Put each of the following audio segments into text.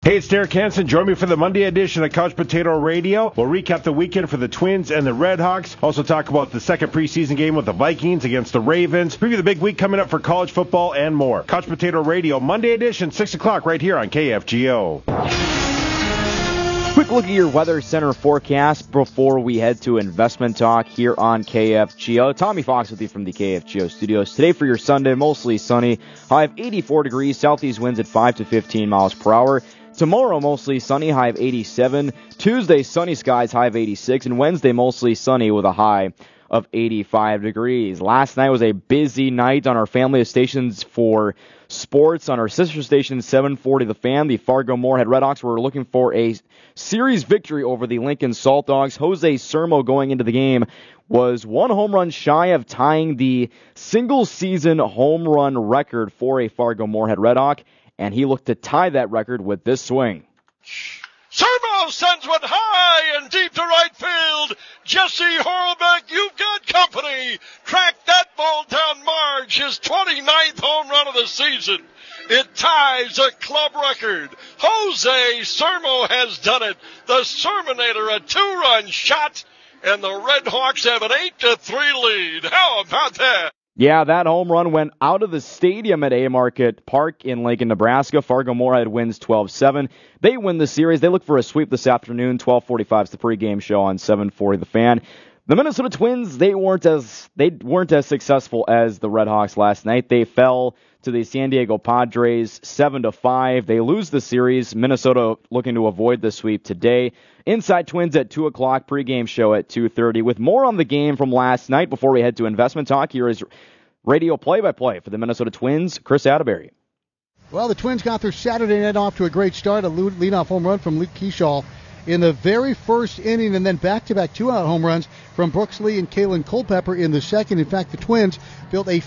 Hey, it's Derek Hansen. Join me for the Monday edition of Couch Potato Radio. We'll recap the weekend for the Twins and the Red Hawks. Also talk about the second preseason game with the Vikings against the Ravens. Preview the big week coming up for college football and more. Couch Potato Radio, Monday edition, 6 o'clock right here on KFGO. Quick look at your Weather Center forecast before we head to Investment Talk here on KFGO. Tommy Fox with you from the KFGO studios. Today for your Sunday, mostly sunny. High of 84 degrees, southeast winds at 5 to 15 miles per hour. Tomorrow, mostly sunny, high of 87. Tuesday, sunny skies, high of 86. And Wednesday, mostly sunny with a high of 85 degrees. Last night was a busy night on our family of stations for sports. On our sister station, 740 The Fan, the Fargo-Moorhead Redhawks were looking for a series victory over the Lincoln Salt Dogs. Jose Sermo going into the game was one home run shy of tying the single-season home run record for a Fargo-Moorhead Redhawk, and he looked to tie that record with this swing. Sermo sends one high and deep to right field. Jesse Horlbeck, you've got company. Track that ball down Marge, his 29th home run of the season. It ties a club record. Jose Sermo has done it. The Serminator, a 2-run shot, and the Red Hawks have an 8-3 lead. How about that? Yeah, that home run went out of the stadium at A-Market Park in Lincoln, Nebraska. Fargo-Moorhead wins 12-7. They win the series. They look for a sweep this afternoon. 12:45 is the pregame show on 740 The Fan. The Minnesota Twins, they weren't as successful as the Red Hawks last night. They fell to the San Diego Padres 7-5. They lose the series. Minnesota looking to avoid the sweep today. Inside Twins at 2 o'clock, pregame show at 2:30. With more on the game from last night before we head to Investment Talk, here is radio play-by-play for the Minnesota Twins, Chris Atterbury. Well, the Twins got their Saturday night off to a great start. A leadoff home run from Luke Keeschall in the very first inning, and then back-to-back two-out home runs from Brooks Lee and Kalen Culpepper in the second. In fact, the Twins built a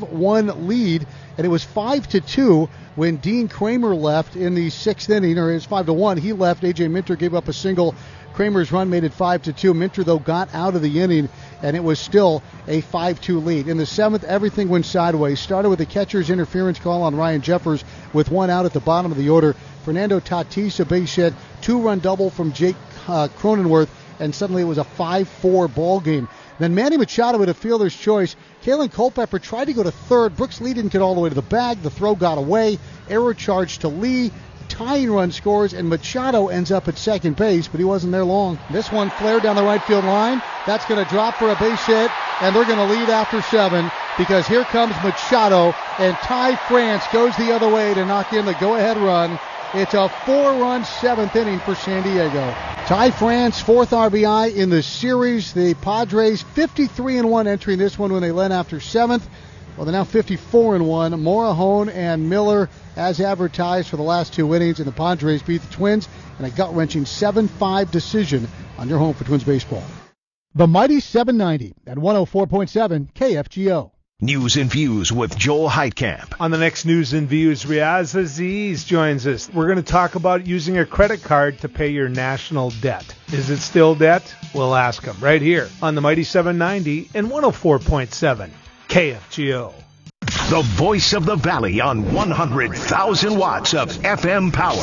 5-1 lead, and it was 5-2 when Dean Kramer left in the sixth inning, or it was 5-1. He left. A.J. Minter gave up a single. Kramer's run made it 5-2. Minter, though, got out of the inning, and it was still a 5-2 lead. In the seventh, everything went sideways. Started with a catcher's interference call on Ryan Jeffers with one out at the bottom of the order. Fernando Tatis, a base hit, 2-run double from Jake Cronenworth, and suddenly it was a 5-4 ball game. Then Manny Machado with a fielder's choice. Kalen Culpepper tried to go to third. Brooks Lee didn't get all the way to the bag. The throw got away. Error charge to Lee. Tying run scores, and Machado ends up at second base, but he wasn't there long. This one flared down the right field line. That's going to drop for a base hit, and they're going to lead after 7 because here comes Machado, and Ty France goes the other way to knock in the go-ahead run. It's a 4-run seventh inning for San Diego. Ty France, 4th RBI in the series. The Padres 53-1 entering this one when they led after 7th. Well, they're now 54-1. Morahone and Miller as advertised for the last 2 innings, and the Padres beat the Twins in a gut-wrenching 7-5 decision on your home for Twins baseball. The Mighty 790 at 104.7 KFGO. News and Views with Joel Heitkamp. On the next News and Views, Riaz Aziz joins us. We're going to talk about using a credit card to pay your national debt. Is it still debt? We'll ask him right here on the Mighty 790 and 104.7 KFGO. The voice of the Valley on 100,000 watts of FM power.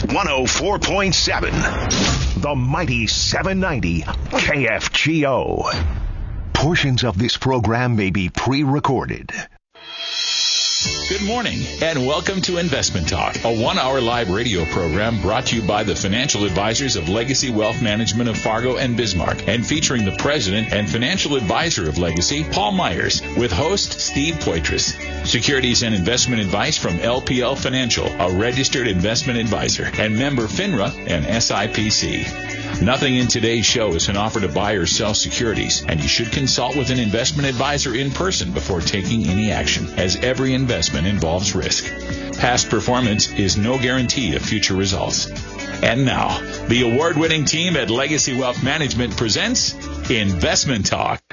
104.7. The Mighty 790 KFGO. Portions of this program may be pre-recorded. Good morning, and welcome to Investment Talk, a 1-hour live radio program brought to you by the financial advisors of Legacy Wealth Management of Fargo and Bismarck, and featuring the president and financial advisor of Legacy, Paul Myers, with host Steve Poitras. Securities and investment advice from LPL Financial, a registered investment advisor, and member FINRA and SIPC. Nothing in today's show is an offer to buy or sell securities, and you should consult with an investment advisor in person before taking any action, as every investment involves risk. Past performance is no guarantee of future results. And now, the award-winning team at Legacy Wealth Management presents Investment Talk.